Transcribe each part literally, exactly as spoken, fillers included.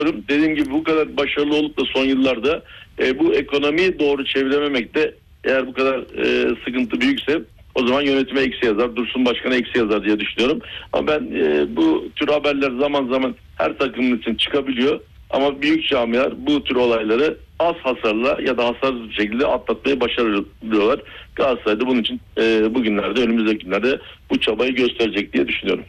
Dediğim gibi bu kadar başarılı olup da son yıllarda e, bu ekonomiyi doğru çevirememekte, eğer bu kadar e, sıkıntı büyükse o zaman yönetime eksi yazar, Dursun Başkan'a eksi yazar diye düşünüyorum. Ama ben e, bu tür haberler zaman zaman her takımın için çıkabiliyor. Ama büyük camialar bu tür olayları az hasarla ya da hasarsız bir şekilde atlatmayı başarıyorlar. Galatasaray da bunun için e, bugünlerde, önümüzdeki günlerde bu çabayı gösterecek diye düşünüyorum.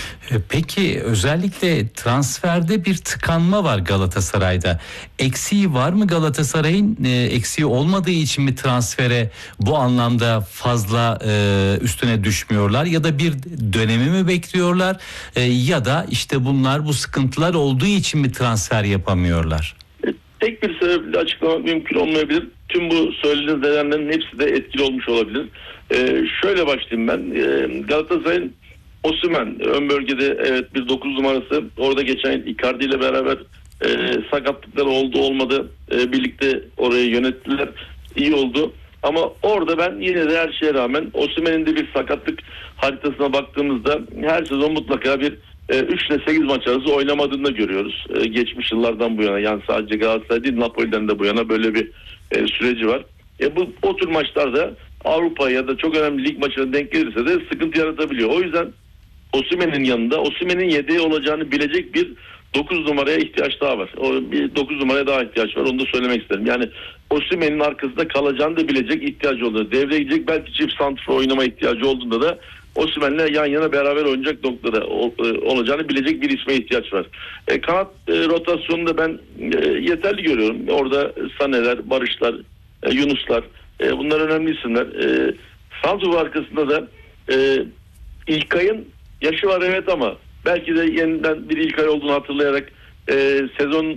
Peki özellikle transferde bir tıkanma var Galatasaray'da. Eksiği var mı Galatasaray'ın? E, eksiği olmadığı için mi transfere bu anlamda fazla e, üstüne düşmüyorlar? Ya da bir dönemi mi bekliyorlar? E, ya da işte bunlar, bu sıkıntılar olduğu için mi transfer yapamıyorlar? E, tek bir sebeple açıklamak mümkün olmayabilir. Tüm bu söylediğiniz nedenlerin hepsi de etkili olmuş olabilir. E, şöyle başlayayım ben. E, Galatasaray'ın Osimhen ön bölgede, evet, bir dokuz numarası. Orada geçen yıl Icardi ile beraber e, sakatlıkları oldu olmadı. E, birlikte orayı yönettiler. İyi oldu. Ama orada ben yine de her şeye rağmen Osimhen'in de bir sakatlık haritasına baktığımızda her sezon mutlaka bir e, üç ile sekiz maç arası oynamadığını da görüyoruz. E, geçmiş yıllardan bu yana, yani sadece Galatasaray değil, Napoli'den de bu yana böyle bir e, süreci var. E, bu o tür maçlarda Avrupa ya da çok önemli lig maçına denk gelirse de sıkıntı yaratabiliyor. O yüzden Osimhen'in yanında Osimhen'in yedeği olacağını bilecek bir dokuz numaraya ihtiyaç daha var. O bir dokuz numaraya daha ihtiyaç var. Onu da söylemek isterim. Yani Osimhen'in arkasında kalacağını da bilecek ihtiyacı olduğunda, devreye gidecek, belki çift santrfor oynama ihtiyacı olduğunda da Osimhen'le yan yana beraber oynayacak noktada olacağını bilecek bir isme ihtiyaç var. E, kanat e, rotasyonunda ben e, yeterli görüyorum. Orada Sané'ler, Barışlar, e, Yunuslar, e, bunlar önemli isimler. E, santrfor arkasında da e, İlkay'ın yaşı var, evet, ama belki de yeniden bir İlkay olduğunu hatırlayarak e, sezon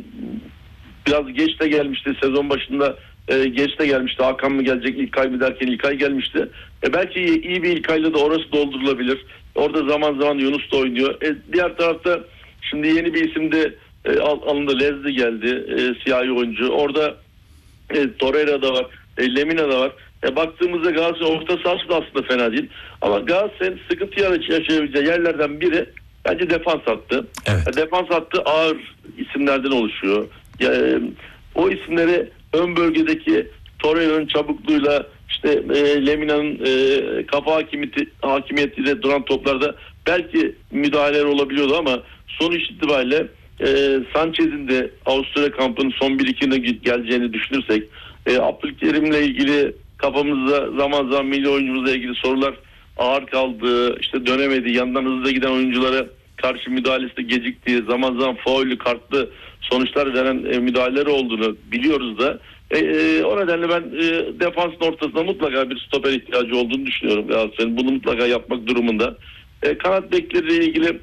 biraz geç de gelmişti. Sezon başında e, geç de gelmişti. Hakan mı gelecek, İlkay mı derken İlkay gelmişti. E, belki iyi bir İlkay'la da orası doldurulabilir. Orada zaman zaman Yunus da oynuyor. E, diğer tarafta şimdi yeni bir isim de e, alındı. Lezli geldi. E, siyahi oyuncu. Orada e, Torreira da var. E, Lemina da var. E, baktığımızda Galatasaray orta sahası da aslında fena değil. Ama Galatasaray'ın sıkıntı yaşayabileceği yerlerden biri bence defans hattı. Evet. E, defans hattı ağır isimlerden oluşuyor. E, o isimleri ön bölgedeki Torreira'nın çabukluğuyla, işte e, Lemina'nın e, kafa hakimiyeti, hakimiyetiyle duran toplarda belki müdahaleler olabiliyordu ama sonuç itibariyle e, Sanchez'in de Avusturya kampının son bir iki yılına geleceğini düşünürsek, e, Abdülkerim'le ilgili kafamızda zaman zaman milli oyuncumuzla ilgili sorular ağır kaldı, işte dönemedi, yandan hızlı giden oyunculara karşı müdahalesi de geciktiği, zaman zaman faullü, kartlı sonuçlar veren e, müdahaleler olduğunu biliyoruz da e, e, o nedenle ben e, defansın ortasında mutlaka bir stoper ihtiyacı olduğunu düşünüyorum Galatasaray'ın. Bunu mutlaka yapmak durumunda. E, kanat bekleriyle ilgili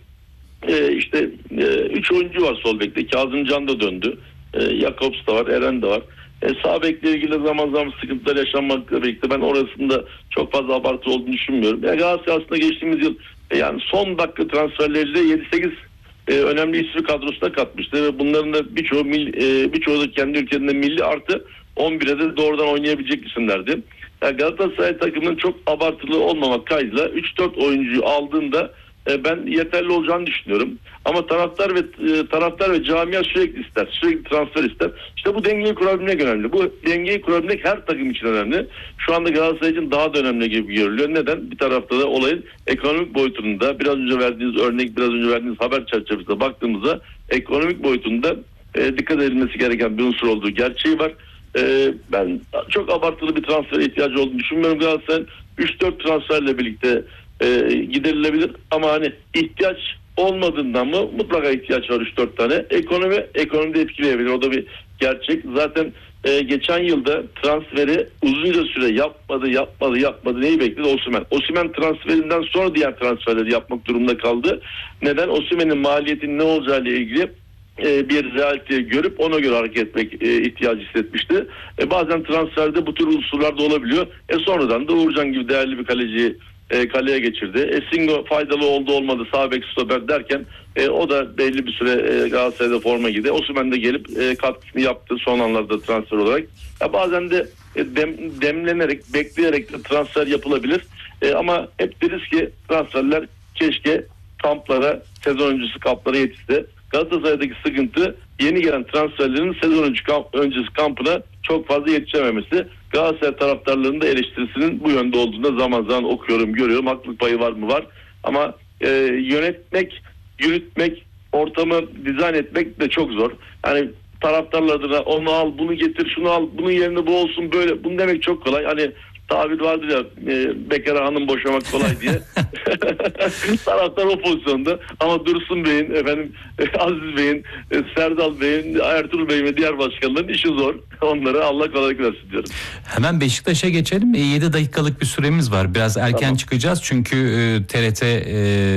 e, işte e, üç oyuncu var sol bekte. Kazımcan da döndü. E, Jakobs da var, Eren de var. E, sağ bekle ilgili zaman zaman sıkıntılar yaşanmakla birlikte ben orasında çok fazla abartı olduğunu düşünmüyorum. Yani Galatasaray aslında geçtiğimiz yıl e, yani son dakika transferleriyle yedi sekiz e, önemli ismi kadrosuna katmıştı ve bunların da birçoğu e, birçoğu da kendi ülkelerinde milli, artı on bire de doğrudan oynayabilecek isimlerdi. Yani Galatasaray takımının çok abartılı olmamak kaydıyla üç dört oyuncuyu aldığında e, ben yeterli olacağını düşünüyorum. Ama taraftar ve e, taraftar ve camia sürekli ister. Sürekli transfer ister. İşte bu dengeyi kurabilmek önemli. Bu dengeyi kurabilmek her takım için önemli. Şu anda Galatasaray için daha da önemli gibi görülüyor. Neden? Bir tarafta da olayın ekonomik boyutunda, biraz önce verdiğiniz örnek, biraz önce verdiğiniz haber çerçevesinde baktığımızda ekonomik boyutunda e, dikkat edilmesi gereken bir unsur olduğu gerçeği var. E, ben çok abartılı bir transfere ihtiyacı olduğunu düşünmüyorum Galatasaray'ın. üç dört transferle birlikte e, giderilebilir ama hani ihtiyaç olmadığından mı? Mutlaka ihtiyaç var üç dört tane. Ekonomi, ekonomide etkileyebilir. O da bir gerçek. Zaten e, geçen yılda transferi uzunca süre yapmadı, yapmadı, yapmadı. Neyi bekledi? Osimhen. Osimhen transferinden sonra diğer transferleri yapmak durumunda kaldı. Neden? Osimhen'in maliyetinin ne olacağıyla ilgili e, bir realiteyi görüp ona göre hareket etmek e, ihtiyacı hissetmişti. E, bazen transferde bu tür unsurlar da olabiliyor. E, sonradan da Uğurcan gibi değerli bir kaleciyi E, kaleye geçirdi. Esingo faydalı oldu olmadı, sağ bek stoper derken e, o da belli bir süre e, Galatasaray'da forma giydi. Osimhen de gelip e, katkısını yaptı son anlarda transfer olarak. Ya bazen de e, dem, demlenerek, bekleyerek de transfer yapılabilir. E, ama hep deriz ki transferler keşke kamplara, sezon öncesi kamplara yetişse. Galatasaray'daki sıkıntı yeni gelen transferlerin sezon öncesi, kamp, öncesi kampına çok fazla yetişememesi. Galatasaray taraftarlarının da eleştirisinin bu yönde olduğunda zaman zaman okuyorum, görüyorum. Haklılık payı var mı? Var. Ama e, yönetmek, yürütmek, ortamı dizayn etmek de çok zor. Yani taraftarlar adına onu al, bunu getir, şunu al, bunun yerine bu olsun, böyle. Bunu demek çok kolay. Hani tabir vardır ya, e, bekara hanım boşamak kolay diye. Taraftar o pozisyonda. Ama Dursun Bey'in, efendim Aziz Bey'in, e, Serdal Bey'in, Ertuğrul Bey'in ve diğer başkanların işi zor. Onlara Allah kolaylık versin diyorum. Hemen Beşiktaş'a geçelim. yedi dakikalık bir süremiz var. Biraz erken Tamam. çıkacağız çünkü e, T R T e,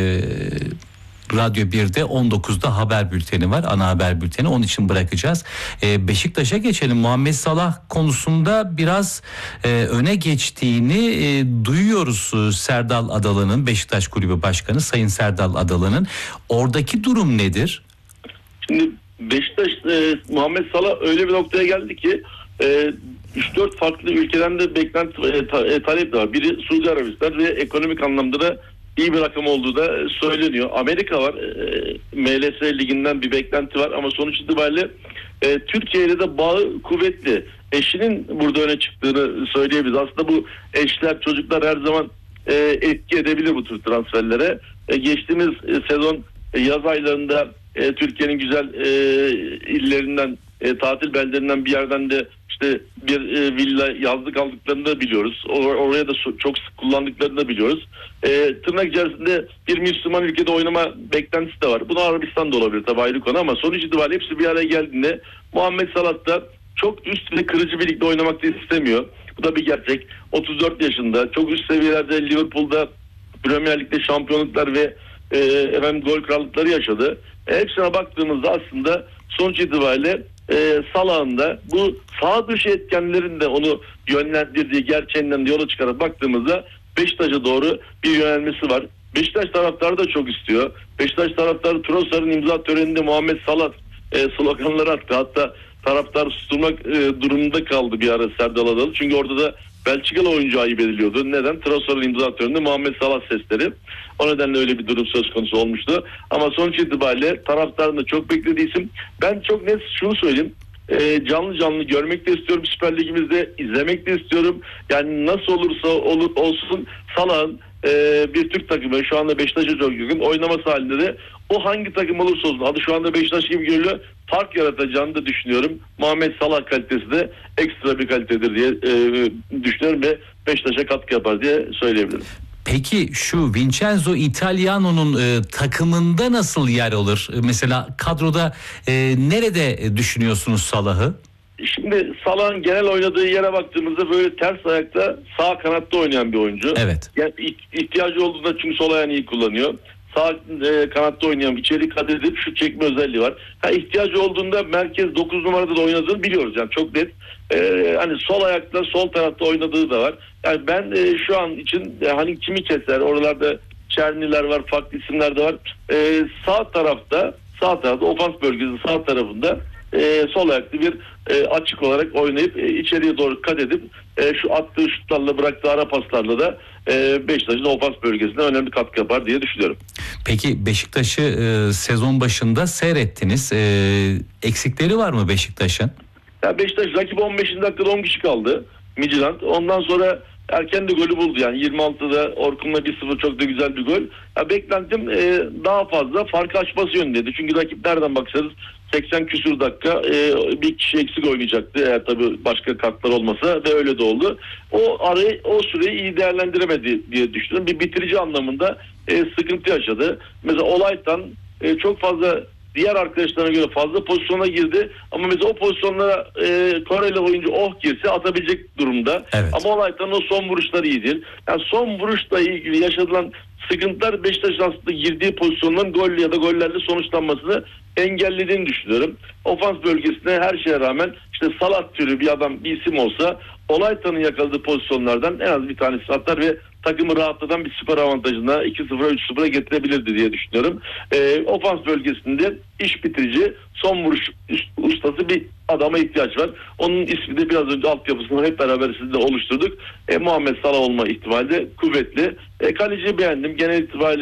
Radyo birde on dokuzda haber bülteni var. Ana haber bülteni. Onun için bırakacağız. Ee, Beşiktaş'a geçelim. Muhammed Salah konusunda biraz e, öne geçtiğini e, duyuyoruz. Serdal Adalı'nın, Beşiktaş Kulübü Başkanı Sayın Serdal Adalı'nın. Oradaki durum nedir? Şimdi Beşiktaş, e, Muhammed Salah öyle bir noktaya geldi ki e, üç dört farklı ülkeden de beklenti e, ta, e, talep de var. Biri Suudi Arabistan ve ekonomik anlamda da iyi bir rakam olduğu da söyleniyor. Amerika var. E, M L S liginden bir beklenti var ama sonuç itibariyle e, Türkiye ile de bağı kuvvetli. Eşinin burada öne çıktığını söyleyebiliriz. Aslında bu eşler, çocuklar her zaman e, etki edebilir bu tür transferlere. E, geçtiğimiz e, sezon e, yaz aylarında e, Türkiye'nin güzel e, illerinden, e, tatil beldelerinden bir yerden de işte bir e, villa yazlık aldıklarını da biliyoruz. Or- oraya da so- çok sık kullandıklarını da biliyoruz. E, tırnak içerisinde bir Müslüman ülkede oynama beklentisi de var. Bunu Arabistan da olabilir tabii, ayrı konu, ama sonuç itibariyle hepsi bir araya geldiğinde Muhammed Salah da çok üst ve kırıcı bir ligde oynamak da istemiyor. Bu da bir gerçek. otuz dört yaşında, çok üst seviyelerde Liverpool'da Premier Lig'de şampiyonluklar ve e, efendim gol krallıkları yaşadı. E, hepsine baktığımızda aslında sonuç itibariyle e, Salah'ın da bu sağ dışı etkenlerin de onu yönlendirdiği gerçeğinden yola çıkarak baktığımızda Beşiktaş'a doğru bir yönelmesi var. Beşiktaş taraftarı da çok istiyor. Beşiktaş taraftarı Trossard'ın imza töreninde Muhammed Salah e, sloganları attı. Hatta taraftar susturmak e, durumunda kaldı bir ara Serdal Adalı. Çünkü orada da Belçikalı oyuncu ayıp ediliyordu. Neden? Trossard'ın imza töreninde Muhammed Salah sesleri. O nedenle öyle bir durum söz konusu olmuştu. Ama sonuç itibariyle taraftarın da çok beklediği isim. Ben çok net şunu söyleyeyim. E, canlı canlı görmek de istiyorum. Süper Ligimizde izlemek de istiyorum. Yani nasıl olursa olur, olsun Salah'ın e, bir Türk takımı, şu anda Beşiktaş'a çok yakın oynaması halinde de o hangi takım olursa olsun, adı şu anda Beşiktaş gibi görülüyor, fark yaratacağını da düşünüyorum. Muhammed Salah kalitesi de ekstra bir kalitedir diye e, düşünüyorum ve Beşiktaş'a katkı yapar diye söyleyebilirim. Peki şu Vincenzo Italiano'nun e, takımında nasıl yer alır? E, mesela kadroda e, nerede düşünüyorsunuz Salah'ı? Şimdi Salah'ın genel oynadığı yere baktığımızda böyle ters ayakta sağ kanatta oynayan bir oyuncu. Evet. Yani ihtiyacı olduğunda çünkü sol ayağını iyi kullanıyor. Sağ e, kanatta oynayan, içeri kat edip şut çekme özelliği var. Ha, ihtiyacı olduğunda merkez dokuz numarada da oynadığını biliyoruz yani, çok net. E, hani sol ayakta sol tarafta oynadığı da var. Yani ben e, şu an için e, hani kimi keser, oralarda Çerniler var, farklı isimler de var. E, sağ tarafta sağ tarafta ofans bölgesi sağ tarafında e, sol ayaklı bir e, açık olarak oynayıp e, içeriye doğru kat edip e, şu attığı şutlarla, bıraktığı ara paslarla da e, Beşiktaş'ın ofans bölgesine önemli katkı yapar diye düşünüyorum. Peki Beşiktaş'ı e, sezon başında seyrettiniz. E, eksikleri var mı Beşiktaş'ın? Ya Beşiktaş rakip on beşinci dakikada on kişi kaldı. Midtjylland. Ondan sonra erken de golü buldu yani yirmi altıda Orkun'la bir sıfır, çok da güzel bir gol. Ya beklentim e, daha fazla farkı açması yönündeydi. Çünkü rakip nereden baksanız seksen küsur dakika e, bir kişi eksik oynayacaktı eğer tabii başka kartlar olmasa, ve öyle de oldu. O arayı, o süreyi iyi değerlendiremedi diye düşünüyorum. Bir bitirici anlamında e, sıkıntı yaşadı. Mesela Olaytan e, çok fazla diğer arkadaşlarına göre fazla pozisyona girdi. Ama mesela o pozisyonlara e, Koreli oyuncu oh girse atabilecek durumda. Evet. Ama Olaytan'ın o son vuruşları iyidir. Yani son vuruşla ilgili yaşadılan sıkıntılar Beşiktaş'ın aslında girdiği pozisyonların gol ya da gollerle sonuçlanmasını engellediğini düşünüyorum. Ofans bölgesine her şeye rağmen işte Salah türü bir adam, bir isim olsa Olaytan'ın yakaladığı pozisyonlardan en az bir tanesi atar ve takımı rahatlatan bir skor avantajına iki sıfıra üç sıfıra getirebilirdi diye düşünüyorum. E, ofans bölgesinde iş bitirici, son vuruş ustası bir adama ihtiyaç var. Onun ismi de biraz önce altyapısını hep beraber sizinle oluşturduk. E, Muhammed Salah olma ihtimali de kuvvetli. E, kaleciyi beğendim. Genel itibariyle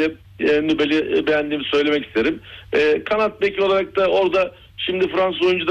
e, Nübel'i beğendiğimi söylemek isterim. E, kanat beki olarak da orada şimdi Fransız oyuncu da